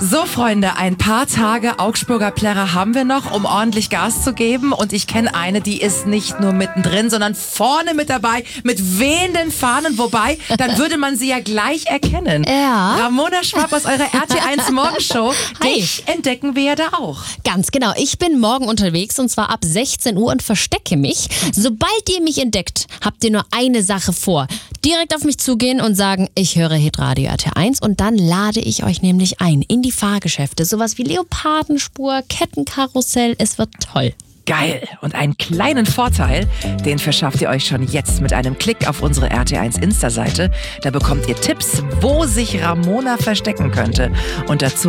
So, Freunde, ein paar Tage Augsburger Plärrer haben wir noch, um ordentlich Gas zu geben. Und ich kenne eine, die ist nicht nur mittendrin, sondern vorne mit dabei, mit wehenden Fahnen. Wobei, dann würde man sie ja gleich erkennen. Ja. Ramona Schwab aus eurer RT1 Morgenshow. Hi. Dich entdecken wir ja da auch. Ganz genau. Ich bin morgen unterwegs und zwar ab 16 Uhr und verstecke mich. Sobald ihr mich entdeckt, habt ihr nur eine Sache vor. Direkt auf mich zugehen und sagen, ich höre Hitradio RT1 und dann lade ich euch nämlich ein in die Fahrgeschäfte. Sowas wie Leopardenspur, Kettenkarussell, es wird toll. Geil. Und einen kleinen Vorteil, den verschafft ihr euch schon jetzt mit einem Klick auf unsere RT1 Insta-Seite. Da bekommt ihr Tipps, wo sich Ramona verstecken könnte. Und dazu